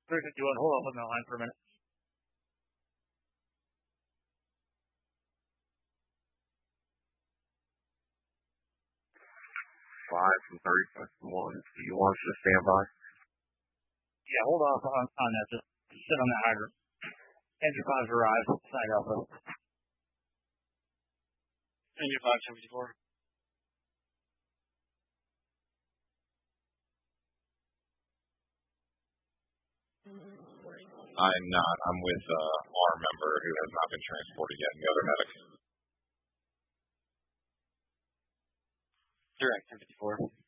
351, hold off on that line for a minute. 5 from 30.1. Do you want us to stand by? Yeah, hold off on that. Just sit on that hydrant. Engine 5's arrived. Side alpha. Engine 574. I'm not. I'm with our member who has not been transported yet, and the other medics. Direct 1054.